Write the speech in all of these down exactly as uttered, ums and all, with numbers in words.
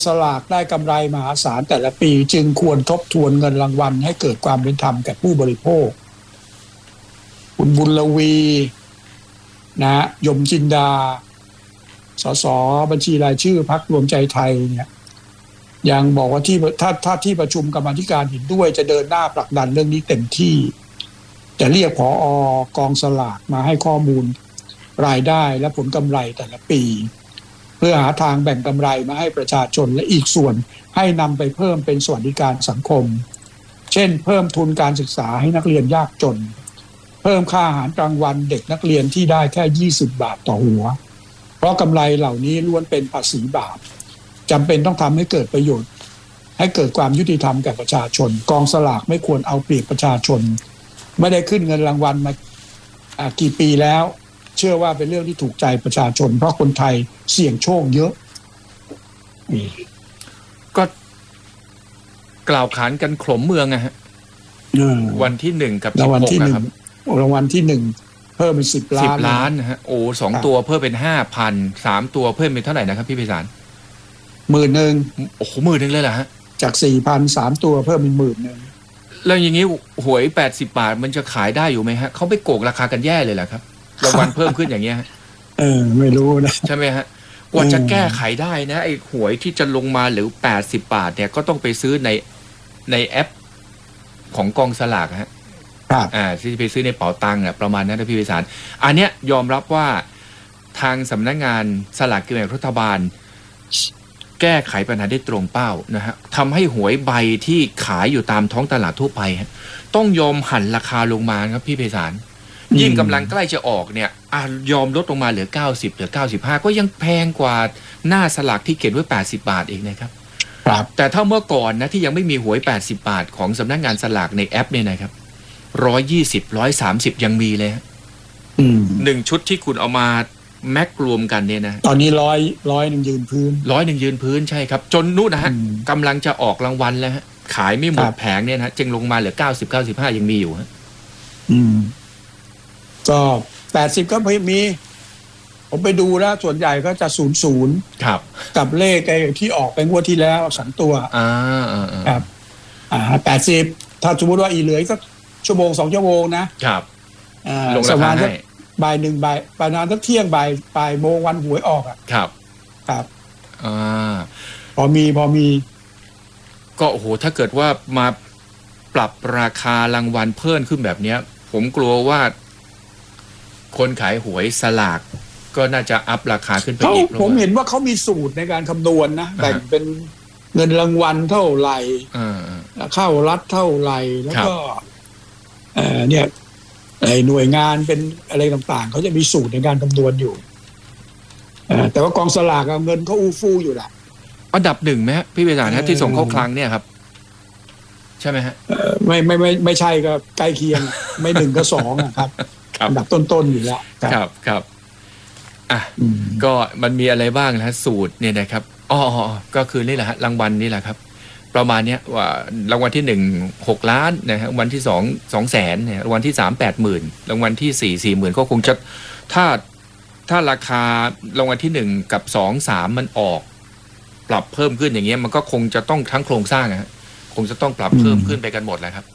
สลากได้กำไรมหาศาลแต่ละปีจึงควรทบทวนเงินรางวัลให้เกิดความเป็นธรรมแก่ผู้บริโภคคุณบุญลวีนะยมจินดาสสบัญชีรายชื่อพรรครวมใจไทยเนี่ยยังบอกว่าที่ถ้าถ้าที่ประชุมกรรมาธิการเห็นด้วยจะเดินหน้าผลักดันเรื่องนี้เต็มที่จะเรียกผอ.กองสลากมาให้ข้อมูลรายได้และผลกำไรแต่ละปีเพื่อหาทางแบ่งกำไรมาให้ประชาชนและอีกส่วนให้นำไปเพิ่มเป็นสวัสดิการสังคมเช่นเพิ่มทุนการศึกษาให้นักเรียนยากจนเพิ่มค่าอาหารกลางวันเด็กนักเรียนที่ได้แค่ยี่สิบบาทต่อหัวเพราะกำไรเหล่านี้ล้วนเป็นภาษีบาปจำเป็นต้องทำให้เกิดประโยชน์ให้เกิดความยุติธรรมแก่ประชาชนกองสลากไม่ควรเอาเปรียบประชาชนไม่ได้ขึ้นเงินรางวัลมากี่ปีแล้วเชื่อว่าเป็นเรื่องที่ถูกใจประชาชนเพราะคนไทยเสี่ยงโชคเยอะก็กล่าวขานกันขลมเมืองอะฮะวันที่หนึ่งกับสิบหกนะครับรางวัลที่หนึ่งเพิ่มเป็นสิบล้านสิบล้านนะฮะโอ้สองตัวเพิ่มเป็นห้าพันสามตัวเพิ่มเป็นเท่าไหร่นะครับพี่ไพศาลหมื่นหนึ่งโอ้โหหมื่นหนึ่งเลยเหรอฮะจากสี่พันสามตัวเพิ่มเป็นหมื่นหนึ่งแล้วอย่างนี้หวยแปดสิบบาทมันจะขายได้อยู่ไหมฮะเขาไปโกงราคากันแย่เลยเหรอครับรางวัลเพิ่มขึ้นอย่างเงี้ยเออไม่รู้นะใช่ไหมฮะกว่าจะแก้ไขได้นะไอ้หวยที่จะลงมาหรือแปดสิบบาทเนี่ยก็ต้องไปซื้อในในแอปของกองสลากฮะอ่าที่ไปซื้อในเป๋าตังค์อ่ะประมาณนั้นนะพี่ไพศาลอันเนี้ยยอมรับว่าทางสำนักงานสลากกินแบ่งรัฐบาลแก้ไขปัญหาได้ตรงเป้านะฮะทำให้หวยใบที่ขายอยู่ตามท้องตลาดทั่วไปฮะต้องยอมหั่นราคาลงมาครับพี่ไพศาลยิ่งกำลังใกล้จะออกเนี่ยอ่ะยอมลดลงมาเหลือเก้าสิบเหลือเก้าสิบห้าก็ยังแพงกว่าหน้าสลากที่เขียนไว้แปดสิบบาทเองนะครับครับแต่ถ้าเมื่อก่อนนะที่ยังไม่มีหวยแปดสิบบาทของสำนักงานสลากในแอปเนี่ยนะครับหนึ่งร้อยยี่สิบ หนึ่งร้อยสามสิบยังมีเลยอืมหนึ่งชุดที่คุณเอามาแม็กรวมกันเนี่ยนะตอนนี้ร้อยร้อยหนึ่งยืนพื้นร้อยหนึ่งยืนพื้นใช่ครับจนนู้นนะฮะกำลังจะออกรางวัลแล้วฮะขายไม่หมดแผงเนี่ยนะจึงลงมาเหลือเก้าสิบ เก้าสิบห้ายังมีอยู่ฮะอืมก็แปดสิบก็มีผมไปดูแล้วส่วนใหญ่ก็จะศูนย์ศูนย์ครับกับเลขไอ้ที่ออกไปงวดที่แล้วสองตัวอ่าครับอ่าแปดสิบถ้าสมมติว่าอีเหลือสักชั่วโมงสองชั่วโมงนะครับอ่าลงราคาให้บ่ายหนึ่งบ่ายประมาณสักเที่ยงบ่ายบ่ายโมงวันหวยออกอ่ะครับครับอ่าพอมีพอมีก็โอ้โหถ้าเกิดว่ามาปรับราคารางวัลเพิ่มขึ้นแบบเนี้ยผมกลัวว่าคนขายหวยสลากก็น่าจะอัพราคาขึ้นไปอีกผมเห็นว่าเขามีสูตรในการคำนวณ นะแบ่งเป็นเงินรางวัลเท่าไหร่เข้ารัฐเท่าไหร่แล้วก็เอ่อเนี่ยไอ้หน่วยงานเป็นอะไรต่างๆเขาจะมีสูตรในการคำนวณอยู่แต่ว่ากองสลากเงินเขาอู้ฟู่อยู่แหละอันดับหนึ่งไหมฮะพี่ไพศาลที่ส่งเข้าคลังเนี่ยครับใช่ไหมฮะไม่ไม่ไม่ไม่ใช่ก็ใกล้เคียงไม่หนึ่งก็สองครับอันดับต้นๆอยู่แล้วครับครับอ่ะก็มันมีอะไรบ้างนะสูตรเนี่ยนะครับอ๋อก็คือนี่แหละฮะรางวัลนี่แหละครับประมาณเนี้ยว่ารางวัลที่หนึ่งหกล้านนะฮะรางวัลที่สองสองแสนเนี่ยรางวัลที่สามแปดหมื่นรางวัลที่สี่สี่หมื่นก็คงจะถ้าถ้าราคารางวัลที่หนึ่งกับสองสามมันออกปรับเพิ่มขึ้นอย่างเงี้ยมันก็คงจะต้องทั้งโครงสร้างนะฮะคงจะต้องปรับเพิ่มขึ้นไปกันหมดแหละครับ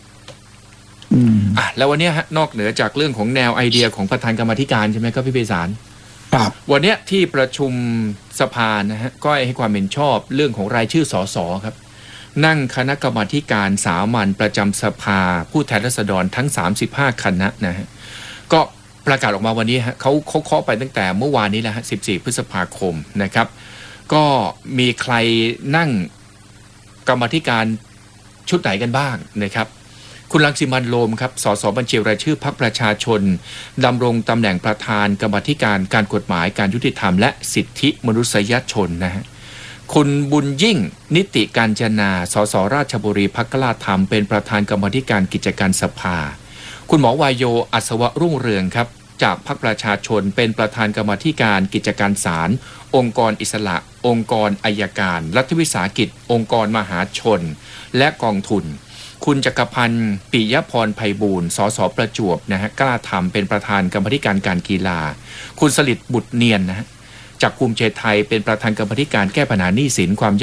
อ่ะแล้ววันนี้ฮะนอกเหนือจากเรื่องของแนวไอเดียของประธานกรรมาธิการใช่ไหมครับพี่ไพศาลครับวันนี้ที่ประชุมสภานะฮะก็ให้ความเห็นชอบเรื่องของรายชื่อสสครับนั่งคณะกรรมาธิการสามัญประจำสภาผู้แทนราษฎรทั้งสามสิบห้าคณะนะฮะก็ประกาศออกมาวันนี้ฮะเขาเขาเคาะไปตั้งแต่เมื่อวานนี้แหละฮะสิบสี่พฤษภาคมนะครับก็มีใครนั่งกรรมาธิการชุดไหนกันบ้างนะครับคุณรังสิมันต์โรมครับสสบัญชีรายชื่อพรรคประชาชนดำรงตำแหน่งประธานกรรมาธิการการกฎหมายการยุติธรรมและสิทธิมนุษยชนนะฮะคุณบุญยิ่งนิติการจนาสสราชบุรีพรรคกล้าธรรมเป็นประธานกรรมาธิการกิจการสภาคุณหมอวายโยอัศวะรุ่งเรืองครับจากพรรคประชาชนเป็นประธานกรรมาธิการกิจการศาลองค์กรอิสระองค์กรอัยการรัฐวิสาหกิจองค์กรมหาชนและกองทุนคุณจักรพันธ์ปิยพรไพบูลย์สสประจวบนะฮะกล้าทำเป็นประธานกรรมาธิการการกีฬาคุณสลิดบุตรเนียนนะฮะจากภูมิใจไทยเป็นประธานกรรมาธิการแก้ปัญหาหนี้สินความ